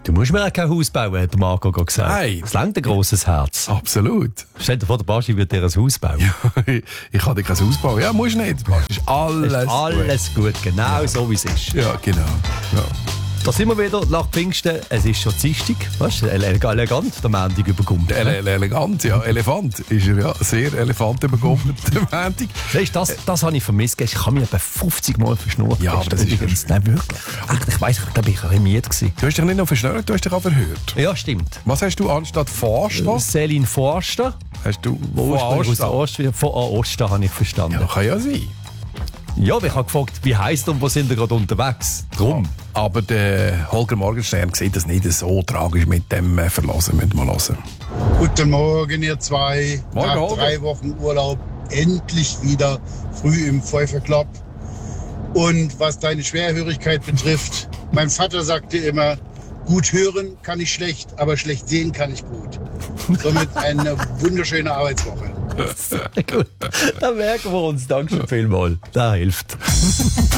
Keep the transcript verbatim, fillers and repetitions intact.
Du musst mir auch kein Haus bauen, hat der Marco gerade gesagt. Nein. Es langt ein grosses Herz. Absolut. Stell dir vor, der Baschi wird dir ein Haus bauen. Ja, ich kann dir kein Haus bauen. Ja, musst nicht. Das ist alles, Ist alles gut, genau Ja. so wie es ist. Ja, genau. Ja. Da sind wir wieder nach Pfingsten. Es ist schon Dienstag. Weißt du, ele- elegant, der Montag überkommt. Ele ele elegant, ja. Elefant ist er, ja. Sehr elefant überkommen, der Montag. Weißt du, das, das habe ich vermisst. Ich habe mich etwa fünfzig Mal verschnurrt. Ja, aber das ist übrigens. Nein, wirklich. Echt, ich weiss, ich glaube, ich war remiert gewesen. Du hast dich nicht nur verschnurrt, du hast dich auch verhört. Ja, stimmt. Was hast du anstatt Forster? Celine Forster. Hast du Wo Forster? ist Oster? Von Oster habe ich verstanden. Ja, kann ja sein. Ja, aber ich habe gefragt, wie heisst und wo sind wir gerade unterwegs? Drum. Aber der Holger Morgenstern sieht das nicht so tragisch mit dem äh, Verlassen. Müssen wir mal hören. Guten Morgen, ihr zwei. Morgen, Nach Holger. drei Wochen Urlaub endlich wieder früh im Pfeiferclub. Und was deine Schwerhörigkeit betrifft, mein Vater sagte immer, gut hören kann ich schlecht, aber schlecht sehen kann ich gut. Somit eine wunderschöne Arbeitswoche. Gut, dann merken wir uns. Dankeschön vielmals. Das hilft.